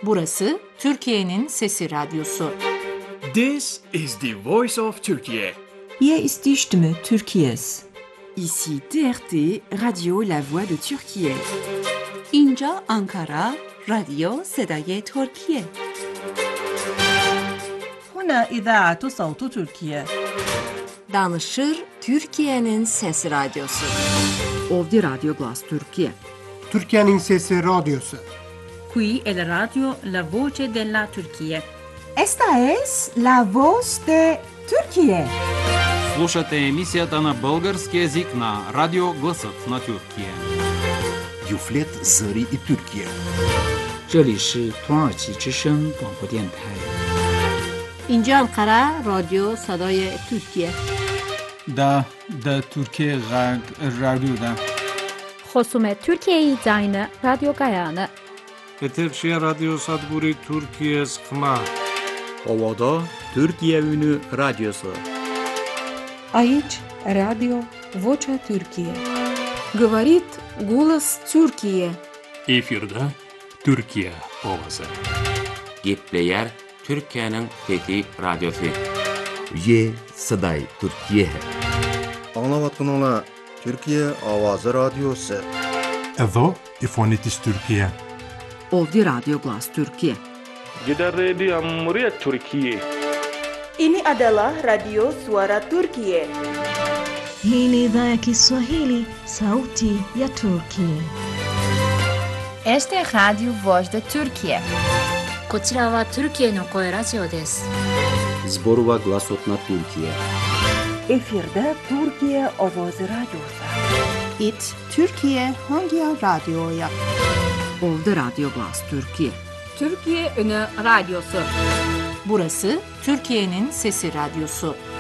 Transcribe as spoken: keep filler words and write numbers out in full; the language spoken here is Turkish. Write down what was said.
Burası Türkiye'nin Sesi Radyosu. This is the voice of Turkey. Hier ist die Stimme Türkiye's. Ici T R T, Radio La Voix de Türkiye. اینجا آنکارا، رادیو صدای ترکیه. هنا إذاعة صوت تركيا. Danışır Türkiye'nin Sesi Radyosu. Ovdi Radyo Glas Türkiye. Türkiye'nin Sesi Radyosu. Qui è la radio La Voce della Turchia. Esta es la voz de Turquía. Слушате емисията на български език на Радио Гласът на Тюркия. Юфлет Зари и Türkiye. 这里是土耳其之声广播电台。 اینجا انقره رادیو صدای ترکیه. دا دا ترکیه غرب رادیو دا. خصوم ترکیه زاین رادیو گایانه. Eterşehir Radyo Sadburi Türkiye Sıkma. Ovada Türkiye Ünü Radyosu. Aici Radio Vocea Türkiye. Говорит голос Türkiye. Efirde Türkiye ovası. Gepleyer Türkiye'nin Fethi Radyosu. Ye Saday Türkiye. Anlavatınla Türkiye Avazı Radyosu. Evo İfonitis Türkiye. Ovdi Radyo Glas Türkiye. Gider Radio Muria Türkiye. Ini adalah Radio Suara Turkiye. Hii ni idhaa ya Kiswahili, Sauti ya Turkiye. Este es Radio Voz de Turkiye. こちらはトルキエの声ラジオです。 Zborova Glasot na Türkiye. Efirde Türkiye Avazı Radyosu. It Türkiye hangi radyoya? Ovdi Radyo Glas Türkiye. Türkiye Ünü Radyosu. Burası Türkiye'nin Sesi Radyosu.